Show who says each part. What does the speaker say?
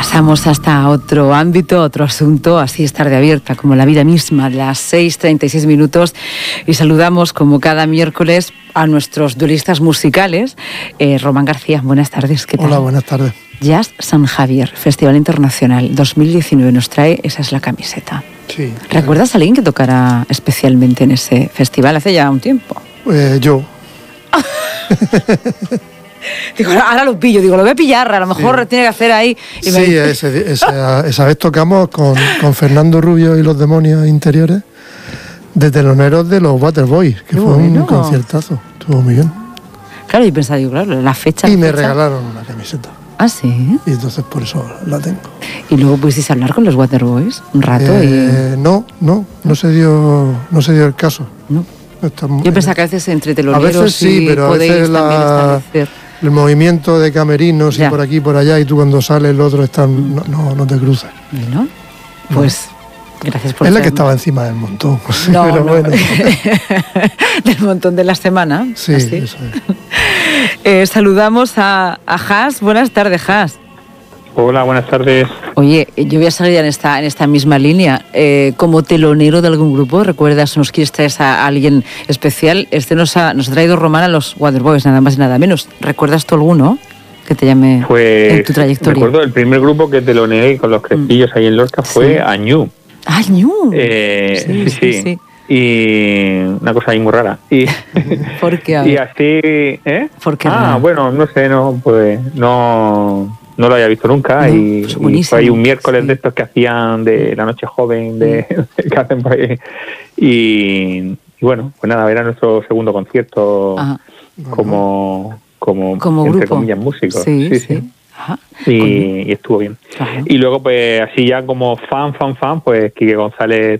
Speaker 1: Pasamos hasta otro ámbito, otro asunto, así es tarde abierta, como la vida misma, las 6:36 minutos, y saludamos como cada miércoles a nuestros duelistas musicales. Román García, buenas tardes, ¿qué tal?
Speaker 2: Hola, buenas tardes.
Speaker 1: Jazz San Javier, Festival Internacional 2019, nos trae, esa es la camiseta.
Speaker 2: Sí.
Speaker 1: ¿Recuerdas a alguien que tocara especialmente en ese festival hace ya un tiempo?
Speaker 2: Yo.
Speaker 1: Digo, ahora lo pillo, lo voy a pillar, a lo mejor sí. Tiene que hacer ahí. Y
Speaker 2: sí, esa vez tocamos con Fernando Rubio y los Demonios Interiores, de teloneros de los Waterboys, que fue un conciertazo, estuvo muy bien.
Speaker 1: Claro, yo pensaba, claro, la fecha.
Speaker 2: Y me regalaron una camiseta.
Speaker 1: Ah, sí.
Speaker 2: Y entonces por eso la tengo.
Speaker 1: ¿Y luego pudisteis hablar con los Waterboys un rato?
Speaker 2: No se dio el caso.
Speaker 1: No. Yo pensaba que a veces entre teloneros
Speaker 2: a veces sí, pero a veces el movimiento de camerinos y por aquí y por allá, y tú cuando sales el otro no te cruzas.
Speaker 1: ¿No? Pues gracias por
Speaker 2: es la que estaba encima del montón.
Speaker 1: No, pero bueno. Del montón de la semana.
Speaker 2: Sí, ¿así? Eso
Speaker 1: es. Saludamos a Has. Buenas tardes, Has.
Speaker 3: Hola, buenas tardes.
Speaker 1: Oye, yo voy a salir en esta misma línea. Como telonero de algún grupo, ¿recuerdas? ¿Nos quieres traer a alguien especial? Nos ha traído Román a los Waterboys, nada más y nada menos. ¿Recuerdas tú alguno que te llame en tu trayectoria?
Speaker 3: Recuerdo el primer grupo que teloneé con los Crespillos ahí en Lorca fue Añú.
Speaker 1: Añú.
Speaker 3: Sí. Y una cosa ahí muy rara.
Speaker 1: ¿Por qué?
Speaker 3: Y así,
Speaker 1: ¿Por qué?
Speaker 3: Bueno, no sé, no lo había visto nunca, y fue ahí un miércoles de estos que hacían de la noche joven, que hacen por ahí. Y bueno, pues nada, era nuestro segundo concierto como entre
Speaker 1: grupo,
Speaker 3: comillas, músicos.
Speaker 1: Sí. Ajá.
Speaker 3: Y estuvo bien. Ajá. Y luego, pues así ya como fan, pues Quique González